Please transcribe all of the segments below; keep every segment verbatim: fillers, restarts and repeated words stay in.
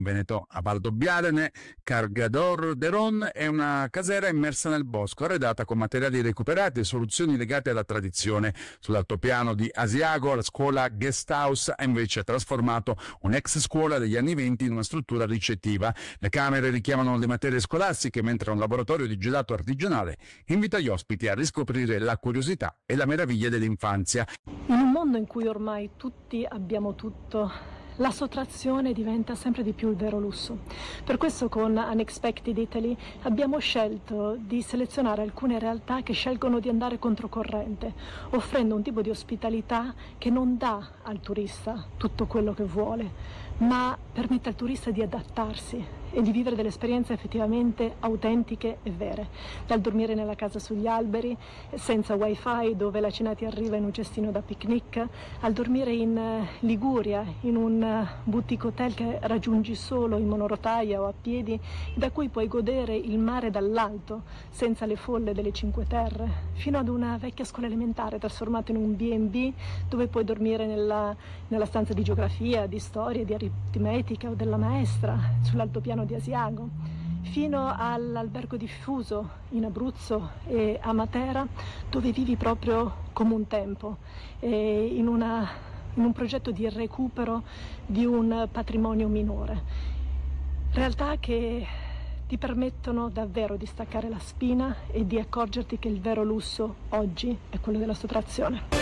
Veneto a Valdobbiadene, Cargador de Ron è una casera immersa nel bosco, arredata con materiali recuperati e soluzioni legate alla tradizione. Sull'altopiano di Asiago la scuola Guest House ha invece trasformato un'ex scuola degli anni venti in una struttura ricettiva. Le camere richiamano le materie scolastiche, mentre un laboratorio di gelato artigianale invita gli ospiti a riscoprire la curiosità e la meraviglia dell'infanzia. In un mondo in cui ormai tutti abbiamo tutto, la sottrazione diventa sempre di più il vero lusso. Per questo con Unexpected Italy abbiamo scelto di selezionare alcune realtà che scelgono di andare controcorrente, offrendo un tipo di ospitalità che non dà al turista tutto quello che vuole, ma permette al turista di adattarsi e di vivere delle esperienze effettivamente autentiche e vere, dal dormire nella casa sugli alberi senza wifi dove la cena ti arriva in un cestino da picnic, al dormire in Liguria in un boutique hotel che raggiungi solo in monorotaia o a piedi, da cui puoi godere il mare dall'alto senza le folle delle Cinque Terre, fino ad una vecchia scuola elementare trasformata in un bi e bi dove puoi dormire nella, nella stanza di geografia, di storia, di aritmetica o della maestra sull'altopiano di Asiago, fino all'albergo diffuso in Abruzzo e a Matera, dove vivi proprio come un tempo, e in, una, in un progetto di recupero di un patrimonio minore. Realtà che ti permettono davvero di staccare la spina e di accorgerti che il vero lusso oggi è quello della sottrazione.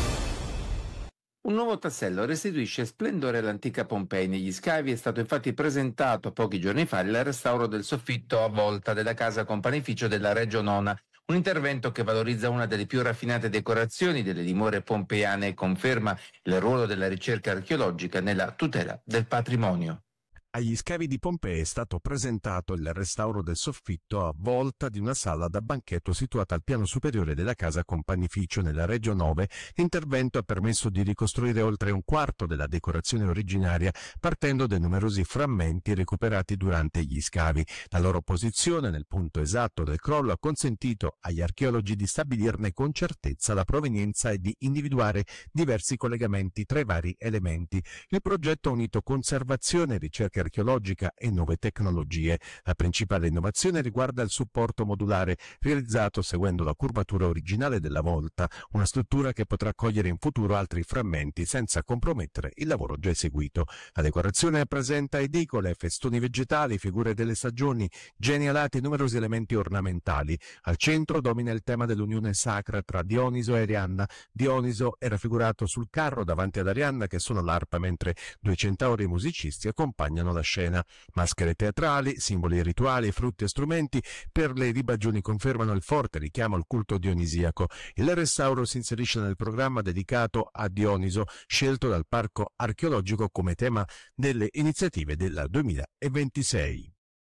Un nuovo tassello restituisce splendore all'antica Pompei. Negli scavi è stato infatti presentato pochi giorni fa il restauro del soffitto a volta della casa con panificio della Reggio Nona, un intervento che valorizza una delle più raffinate decorazioni delle dimore pompeiane e conferma il ruolo della ricerca archeologica nella tutela del patrimonio. Agli scavi di Pompei è stato presentato il restauro del soffitto a volta di una sala da banchetto situata al piano superiore della casa con panificio nella Reggio nove. L'intervento ha permesso di ricostruire oltre un quarto della decorazione originaria partendo dai numerosi frammenti recuperati durante gli scavi. La loro posizione nel punto esatto del crollo ha consentito agli archeologi di stabilirne con certezza la provenienza e di individuare diversi collegamenti tra i vari elementi. Il progetto ha unito conservazione, ricerca archeologica e nuove tecnologie. La principale innovazione riguarda il supporto modulare realizzato seguendo la curvatura originale della volta, una struttura che potrà accogliere in futuro altri frammenti senza compromettere il lavoro già eseguito. La decorazione presenta edicole, festoni vegetali, figure delle stagioni, genialati e numerosi elementi ornamentali. Al centro domina il tema dell'unione sacra tra Dioniso e Arianna. Dioniso è raffigurato sul carro davanti ad Arianna che suona l'arpa, mentre due centauri musicisti accompagnano la scena. Maschere teatrali, simboli rituali, frutti e strumenti per le ribagioni confermano il forte richiamo al culto dionisiaco. Il restauro si inserisce nel programma dedicato a Dioniso, scelto dal Parco Archeologico come tema delle iniziative del duemilaventisei.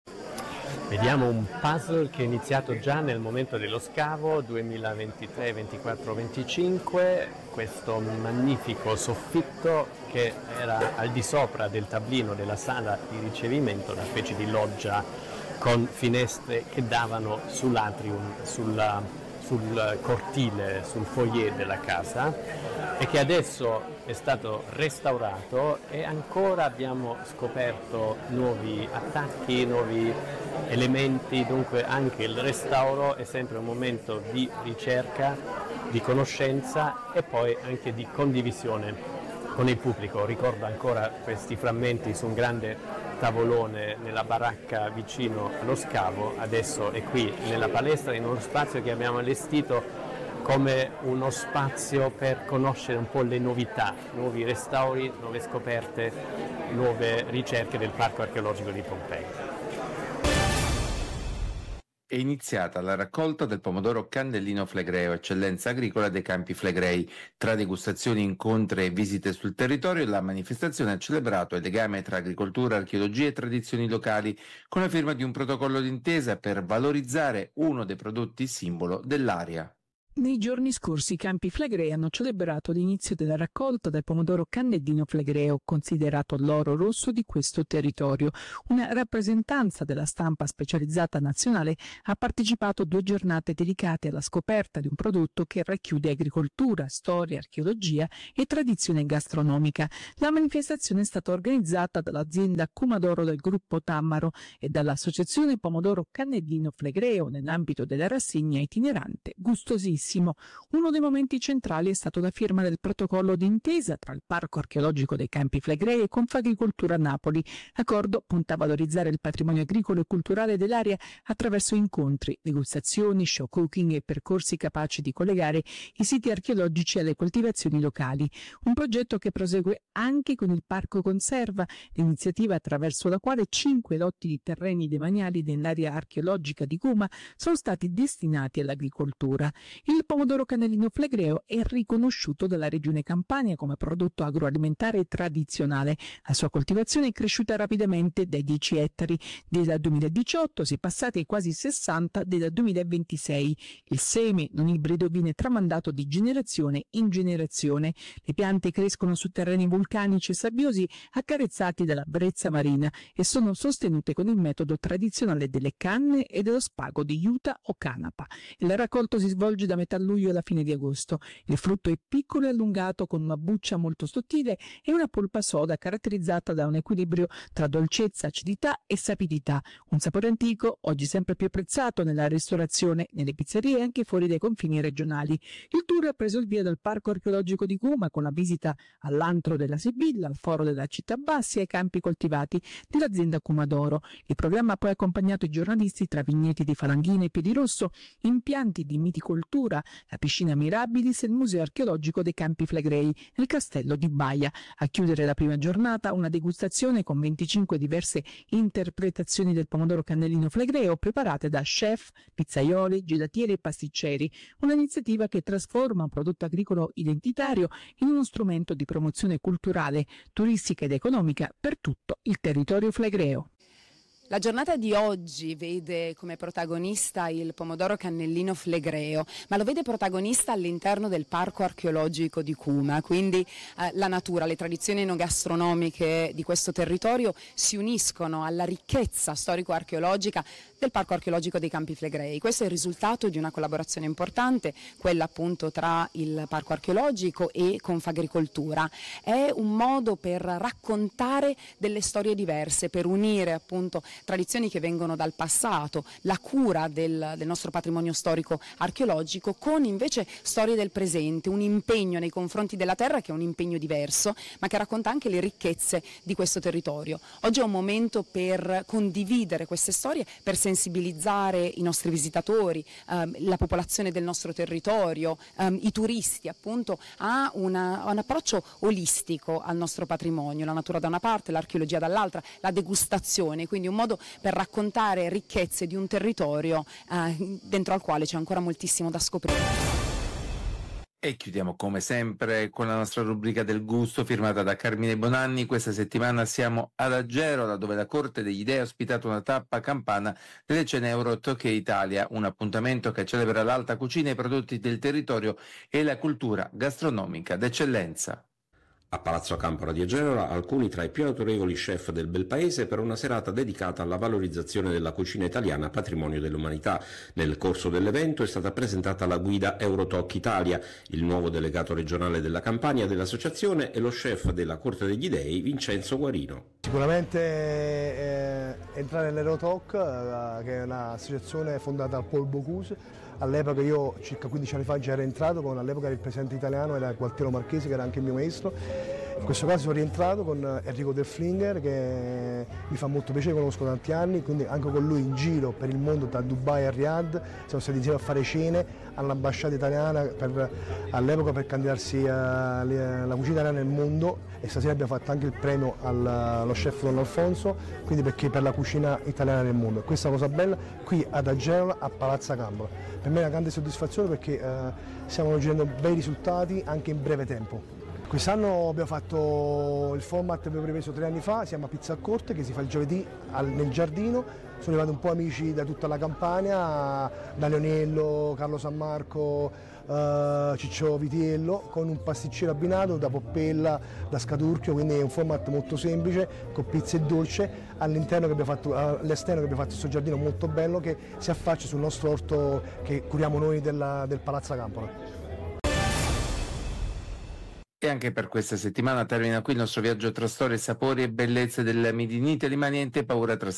Vediamo un puzzle che è iniziato già nel momento dello scavo duemilaventitré, ventiquattro, venticinque, questo magnifico soffitto che era al di sopra del tablino della sala di ricevimento, una specie di loggia con finestre che davano sull'atrium, sulla, sul cortile, sul foyer della casa, e che adesso è stato restaurato e ancora abbiamo scoperto nuovi attacchi, nuovi elementi. Dunque anche il restauro è sempre un momento di ricerca, di conoscenza e poi anche di condivisione con il pubblico. Ricordo ancora questi frammenti su un grande tavolone nella baracca vicino allo scavo, adesso è qui nella palestra in uno spazio che abbiamo allestito come uno spazio per conoscere un po' le novità, nuovi restauri, nuove scoperte, nuove ricerche del Parco Archeologico di Pompei. È iniziata la raccolta del pomodoro cannellino flegreo, eccellenza agricola dei Campi Flegrei. Tra degustazioni, incontri e visite sul territorio, la manifestazione ha celebrato il legame tra agricoltura, archeologia e tradizioni locali, con la firma di un protocollo d'intesa per valorizzare uno dei prodotti simbolo dell'area. Nei giorni scorsi i Campi Flegrei hanno celebrato l'inizio della raccolta del pomodoro cannellino flegreo, considerato l'oro rosso di questo territorio. Una rappresentanza della stampa specializzata nazionale ha partecipato a due giornate dedicate alla scoperta di un prodotto che racchiude agricoltura, storia, archeologia e tradizione gastronomica. La manifestazione è stata organizzata dall'azienda Cumadoro del gruppo Tammaro e dall'associazione Pomodoro Cannellino Flegreo nell'ambito della rassegna itinerante Gustosissimo. Uno dei momenti centrali è stato la firma del protocollo d'intesa tra il Parco Archeologico dei Campi Flegrei e Confagricoltura Napoli. L'accordo punta a valorizzare il patrimonio agricolo e culturale dell'area attraverso incontri, degustazioni, show cooking e percorsi capaci di collegare i siti archeologici alle coltivazioni locali. Un progetto che prosegue anche con il Parco Conserva, l'iniziativa attraverso la quale cinque lotti di terreni demaniali nell'area archeologica di Cuma sono stati destinati all'agricoltura. Il pomodoro cannellino flegreo è riconosciuto dalla regione Campania come prodotto agroalimentare tradizionale. La sua coltivazione è cresciuta rapidamente dai dieci ettari del duemiladiciotto, si è passati ai quasi sessanta del duemilaventisei. Il seme non ibrido viene tramandato di generazione in generazione. Le piante crescono su terreni vulcanici e sabbiosi accarezzati dalla brezza marina e sono sostenute con il metodo tradizionale delle canne e dello spago di juta o canapa. Il raccolto si svolge da metà luglio alla fine di agosto. Il frutto è piccolo e allungato con una buccia molto sottile e una polpa soda caratterizzata da un equilibrio tra dolcezza, acidità e sapidità. Un sapore antico, oggi sempre più apprezzato nella ristorazione, nelle pizzerie e anche fuori dai confini regionali. Il tour ha preso il via dal Parco Archeologico di Cuma con la visita all'antro della Sibilla, al foro della Città Bassi e ai campi coltivati dell'azienda Cumadoro. Il programma ha poi accompagnato i giornalisti tra vigneti di Falanghina e Piedirosso, impianti di miticoltura, la piscina Mirabilis e il Museo Archeologico dei Campi Flegrei nel castello di Baia. A chiudere la prima giornata una degustazione con venticinque diverse interpretazioni del pomodoro cannellino flegreo preparate da chef, pizzaioli, gelatieri e pasticceri. Un'iniziativa che trasforma un prodotto agricolo identitario in uno strumento di promozione culturale, turistica ed economica per tutto il territorio flegreo. La giornata di oggi vede come protagonista il pomodoro cannellino flegreo, ma lo vede protagonista all'interno del Parco Archeologico di Cuma, quindi eh, la natura, le tradizioni enogastronomiche di questo territorio si uniscono alla ricchezza storico-archeologica del Parco Archeologico dei Campi Flegrei. Questo è il risultato di una collaborazione importante, quella appunto tra il Parco Archeologico e Confagricoltura. È un modo per raccontare delle storie diverse, per unire appunto tradizioni che vengono dal passato, la cura del, del nostro patrimonio storico archeologico con invece storie del presente, un impegno nei confronti della terra che è un impegno diverso ma che racconta anche le ricchezze di questo territorio. Oggi è un momento per condividere queste storie, per sensibilizzare i nostri visitatori, ehm, la popolazione del nostro territorio, ehm, i turisti appunto a, una, a un approccio olistico al nostro patrimonio, la natura da una parte, l'archeologia dall'altra, la degustazione, quindi un modo per raccontare ricchezze di un territorio eh, dentro al quale c'è ancora moltissimo da scoprire. E chiudiamo come sempre con la nostra rubrica del gusto firmata da Carmine Bonanni. Questa settimana siamo ad Agerola, dove la Corte degli Dei ha ospitato una tappa campana delle cene Euro Tokyo Italia, un appuntamento che celebra l'alta cucina, i prodotti del territorio e la cultura gastronomica d'eccellenza. A Palazzo Campora di Agerola alcuni tra i più autorevoli chef del bel paese per una serata dedicata alla valorizzazione della cucina italiana patrimonio dell'umanità. Nel corso dell'evento è stata presentata la guida Eurotoc Italia. Il nuovo delegato regionale della Campania dell'associazione è lo chef della Corte degli Dei Vincenzo Guarino. Sicuramente eh, entrare nell'Eurotoc, eh, che è un'associazione fondata da Paul Bocuse. All'epoca io circa quindici anni fa già ero entrato, con all'epoca il presidente italiano era Gualtiero Marchesi, che era anche il mio maestro. In questo caso sono rientrato con Enrico Del Flinger, che mi fa molto piacere, conosco tanti anni, quindi anche con lui in giro per il mondo, da Dubai a Riyadh, siamo stati insieme a fare cene all'ambasciata italiana per, all'epoca per candidarsi alla cucina italiana nel mondo, e stasera abbiamo fatto anche il premio al, allo chef Don Alfonso, quindi perché per la cucina italiana nel mondo. Questa è una cosa bella qui ad Agerola, a Palazzo Campora. Per me è una grande soddisfazione perché eh, stiamo raggiungendo bei risultati anche in breve tempo. Quest'anno abbiamo fatto il format che avevo preso tre anni fa, si chiama Pizza a Corte, che si fa il giovedì al, nel giardino. Sono arrivati un po' amici da tutta la Campania, da Leoniello, Carlo San Marco, eh, Ciccio Vitiello, con un pasticcino abbinato da Poppella, da Scaturchio, quindi è un format molto semplice, con pizza e dolce, all'interno che abbiamo fatto, all'esterno che abbiamo fatto questo giardino molto bello che si affaccia sul nostro orto che curiamo noi della, del Palazzo Campola. E anche per questa settimana termina qui il nostro viaggio tra storie, sapori e bellezze del Made in Italy, ma niente paura tra